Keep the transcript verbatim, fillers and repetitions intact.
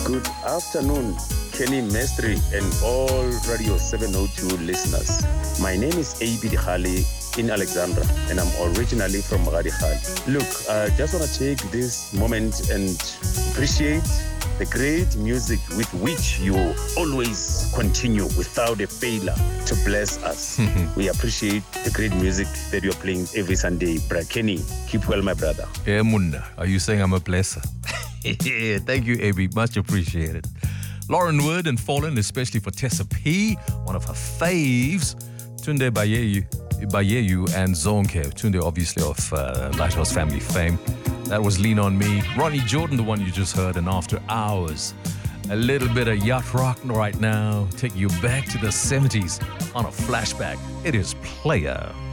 good afternoon, Kenny Mestri and all Radio seven oh two listeners. My name is A B Dikhali in Alexandra, and I'm originally from Magadikhali. Look, I just want to take this moment and appreciate the great music with which you always continue without a failure to bless us. We appreciate the great music that you're playing every Sunday. Bra Kenny, keep well, my brother. Yeah, Munda, are you saying I'm a blesser? Yeah, thank you, A B. Much appreciated. Lauren Wood and Fallen, especially for Tessa P, one of her faves. Tunde Bayeyu, Bayeyu and Zonke. Tunde, obviously, of uh, Lighthouse Family fame. That was Lean On Me. Ronnie Jordan, the one you just heard, and After Hours. A little bit of yacht rock right now, taking you back to the seventies on a flashback. It is Player.